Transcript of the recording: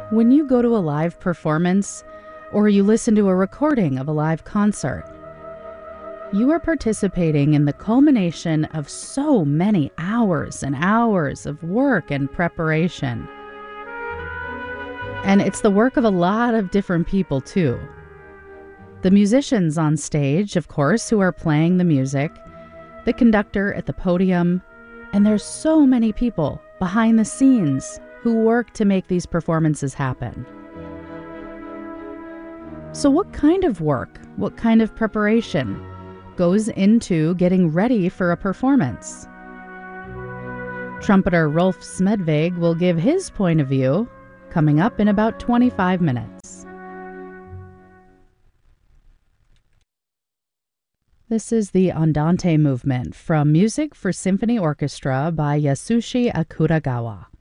When you go to a live performance or you listen to a recording of a live concert, you are participating in the culmination of so many hours and hours of work and preparation. And it's the work of a lot of different people, too. The musicians on stage, of course, who are playing the music, the conductor at the podium, and there's so many people behind the scenes who work to make these performances happen. So what kind of work, what kind of preparation goes into getting ready for a performance? Trumpeter Rolf Smedvig will give his point of view coming up in about 25 minutes. This is the Andante movement from Music for Symphony Orchestra by Yasushi Akuragawa.